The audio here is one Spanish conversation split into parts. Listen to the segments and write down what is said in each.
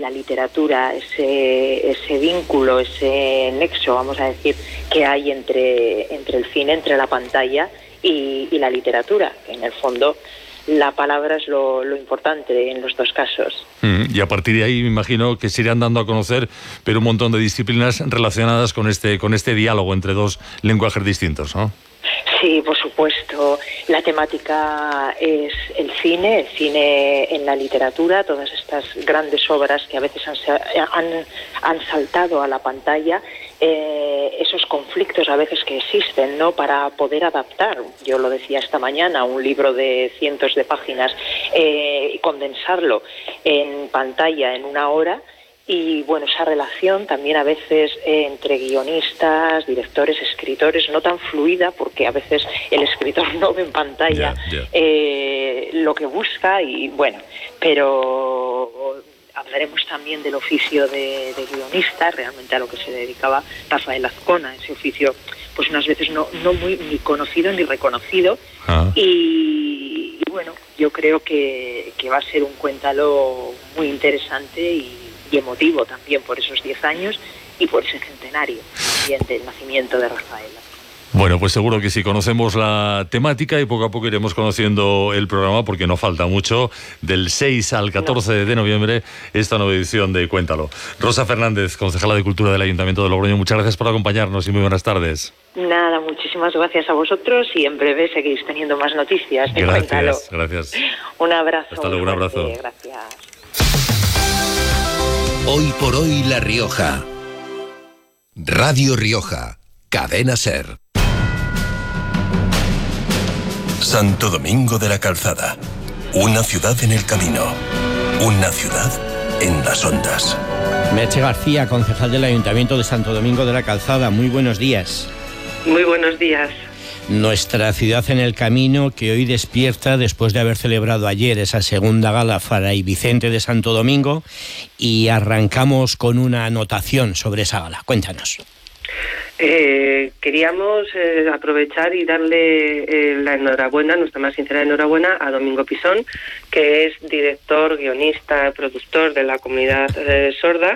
la literatura, ese vínculo, ese nexo, vamos a decir, que hay entre el cine, entre la pantalla y la literatura. En el fondo, la palabra es lo importante en los dos casos. Y a partir de ahí me imagino que se irán dando a conocer, pero un montón de disciplinas relacionadas con este diálogo entre dos lenguajes distintos, ¿no? Sí, por supuesto. La temática es el cine en la literatura, todas estas grandes obras que a veces han saltado a la pantalla, esos conflictos a veces que existen, ¿no?, para poder adaptar, yo lo decía esta mañana, un libro de cientos de páginas, y condensarlo en pantalla en una hora. Y bueno, esa relación también a veces entre guionistas, directores, escritores, no tan fluida, porque a veces el escritor no ve en pantalla lo que busca, y bueno, pero hablaremos también del oficio de guionista, realmente a lo que se dedicaba Rafael Azcona, ese oficio pues unas veces no muy ni conocido ni reconocido. Y bueno, yo creo que va a ser un cuéntalo muy interesante y emotivo también por esos 10 años y por ese centenario también del nacimiento de Rafael. Bueno, pues seguro que sí, conocemos la temática y poco a poco iremos conociendo el programa, porque no falta mucho. Del 6 al 14 de noviembre, esta nueva edición de Cuéntalo. Rosa Fernández, concejala de Cultura del Ayuntamiento de Logroño, muchas gracias por acompañarnos y muy buenas tardes. Nada, muchísimas gracias a vosotros y en breve seguís teniendo más noticias de Cuéntalo. Gracias. Un abrazo. Hasta luego, un abrazo. Gracias. Hoy por hoy La Rioja. Radio Rioja, Cadena SER. Santo Domingo de la Calzada. Una ciudad en el camino. Una ciudad en las ondas. Merche García, concejal del Ayuntamiento de Santo Domingo de la Calzada. Muy buenos días. Muy buenos días. Nuestra ciudad en el camino, que hoy despierta después de haber celebrado ayer esa segunda gala Fray Vicente de Santo Domingo, y arrancamos con una anotación sobre esa gala. Cuéntanos. Queríamos aprovechar y darle la enhorabuena, nuestra más sincera enhorabuena, a Domingo Pisón, que es director, guionista, productor de la comunidad sorda,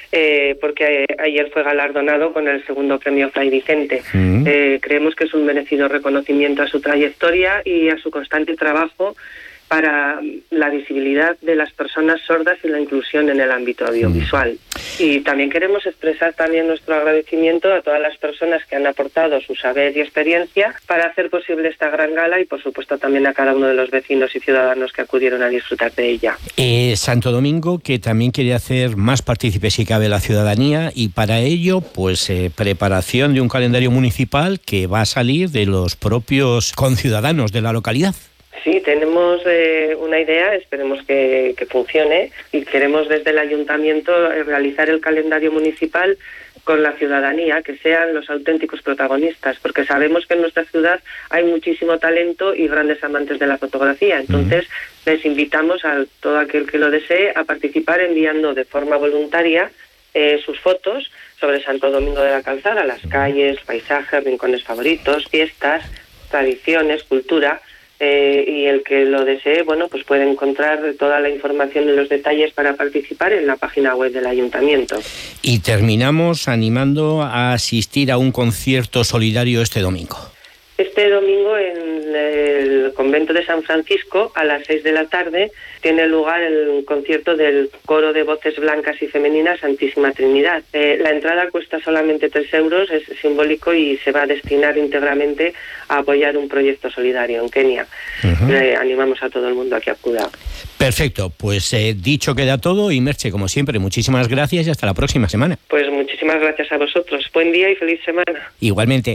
porque ayer fue galardonado con el segundo premio Fray Vicente. Creemos que es un merecido reconocimiento a su trayectoria y a su constante trabajo para la visibilidad de las personas sordas y la inclusión en el ámbito audiovisual. Y también queremos expresar también nuestro agradecimiento a todas las personas que han aportado su saber y experiencia para hacer posible esta gran gala, y por supuesto también a cada uno de los vecinos y ciudadanos que acudieron a disfrutar de ella. Santo Domingo, que también quiere hacer más partícipe si cabe la ciudadanía, y para ello pues preparación de un calendario municipal que va a salir de los propios conciudadanos de la localidad. Sí, tenemos una idea, esperemos que funcione, y queremos desde el ayuntamiento realizar el calendario municipal con la ciudadanía, que sean los auténticos protagonistas, porque sabemos que en nuestra ciudad hay muchísimo talento y grandes amantes de la fotografía. Entonces, les invitamos a todo aquel que lo desee a participar enviando de forma voluntaria sus fotos sobre Santo Domingo de la Calzada, las calles, paisajes, rincones favoritos, fiestas, tradiciones, cultura. Y el que lo desee, bueno, pues puede encontrar toda la información y los detalles para participar en la página web del ayuntamiento. Y terminamos animando a asistir a un concierto solidario este domingo. Este domingo en el convento de San Francisco a las 6 de la tarde tiene lugar el concierto del coro de voces blancas y femeninas Santísima Trinidad. La entrada cuesta solamente 3 euros, es simbólico y se va a destinar íntegramente a apoyar un proyecto solidario en Kenia. Animamos a todo el mundo a que acuda. Perfecto, pues dicho queda todo, y Merche, como siempre, muchísimas gracias y hasta la próxima semana. Pues muchísimas gracias a vosotros. Buen día y feliz semana. Igualmente.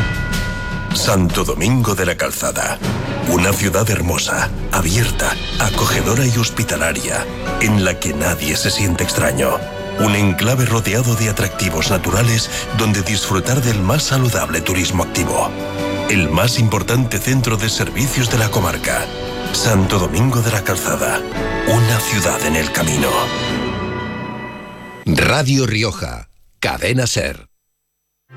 Santo Domingo de la Calzada. Una ciudad hermosa, abierta, acogedora y hospitalaria, en la que nadie se siente extraño. Un enclave rodeado de atractivos naturales donde disfrutar del más saludable turismo activo. El más importante centro de servicios de la comarca. Santo Domingo de la Calzada. Una ciudad en el camino. Radio Rioja, Cadena SER.